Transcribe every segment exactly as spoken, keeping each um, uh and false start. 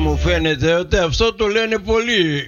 μου φαίνεται ότι αυτό το λένε πολλοί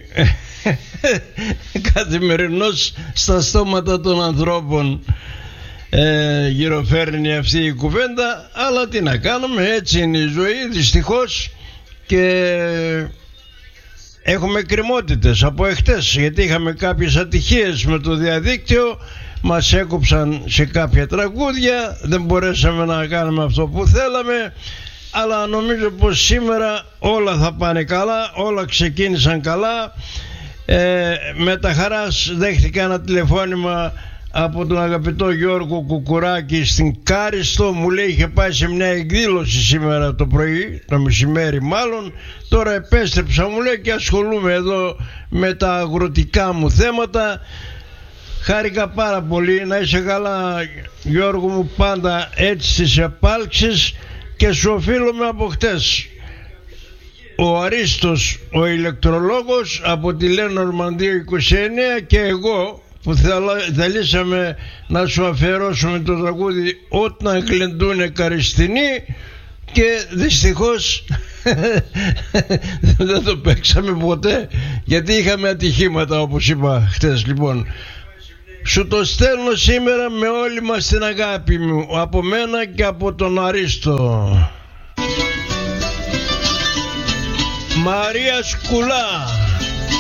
καθημερινώς στα στόματα των ανθρώπων. Ε, γυροφέρνει αυτή η κουβέντα, αλλά τι να κάνουμε, έτσι είναι η ζωή δυστυχώς, και έχουμε κριμότητες από εχθές, γιατί είχαμε κάποιες ατυχίες με το διαδίκτυο, μας έκοψαν σε κάποια τραγούδια, δεν μπορέσαμε να κάνουμε αυτό που θέλαμε, αλλά νομίζω πως σήμερα όλα θα πάνε καλά, όλα ξεκίνησαν καλά. ε, με τα χαράς δέχτηκα ένα τηλεφώνημα από τον αγαπητό Γιώργο Κουκουράκη στην Κάριστο. Μου λέει είχε πάει σε μια εκδήλωση σήμερα το πρωί, το μεσημέρι μάλλον, τώρα επέστρεψα, μου λέει, και ασχολούμαι εδώ με τα αγροτικά μου θέματα. Χάρηκα πάρα πολύ, να είσαι καλά Γιώργο μου, πάντα έτσι στις επάλξεις, και σου οφείλουμε από χτες. Ο Αρίστος ο ηλεκτρολόγος από τη Λένορμανδία είκοσι εννέα και εγώ που θελήσαμε να σου αφιερώσουμε το τραγούδι «Όταν γλεντούνε καριστινοί», και δυστυχώς δεν το παίξαμε ποτέ γιατί είχαμε ατυχήματα, όπως είπα χτες. Λοιπόν, σου το στέλνω σήμερα με όλη μας την αγάπη μου, από μένα και από τον Αρίστο. Μαρία Σκουλά.